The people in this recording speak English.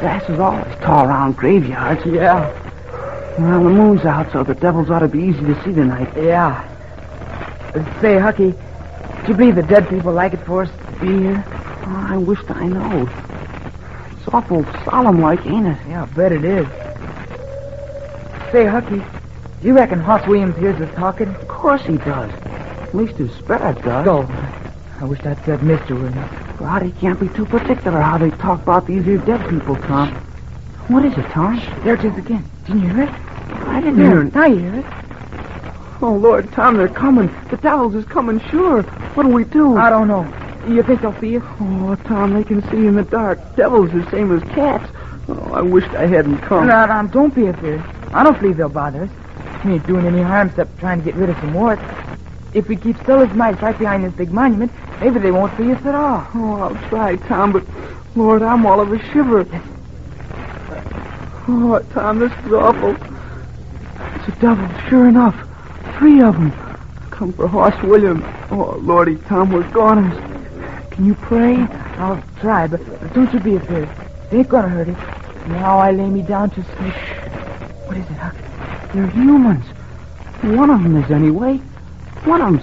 grass is always tall around graveyards. Yeah. Well, the moon's out, so the devils ought to be easy to see tonight. Yeah. Say, Hucky, do you believe the dead people like it for us to be here? Oh, I wished I knowed. It's awful solemn-like, ain't it? Yeah, I bet it is. Say, Hucky, do you reckon Hoss Williams hears us talking? Of course he does. At least his spirit does. Go. I wish I'd said Mr. Williams. God, he can't be too particular how they talk about these here dead people, Tom. What is it, Tom? There it is again. Didn't you hear it? I didn't hear it. Now you hear it. Oh, Lord, Tom, they're coming. The devils is coming, sure. What'll we do? I don't know. You think they'll see us? Oh, Tom, they can see in the dark. Devils the same as cats. Oh, I wished I hadn't come. No, don't be afraid. I don't believe they'll bother us. We ain't doing any harm except trying to get rid of some warts. If we keep still as mice right behind this big monument, maybe they won't see us at all. Oh, I'll try, Tom, but, Lord, I'm all of a shiver. Oh, Tom, this is awful. It's a devil, sure enough. 3 of them. Come for Hoss Williams. Oh, Lordy, Tom, we're goners. Can you pray? I'll try, but don't you be afraid. They ain't gonna hurt us. Now I lay me down to sleep. What is it, Huck? They're humans. One of them is, anyway. One of them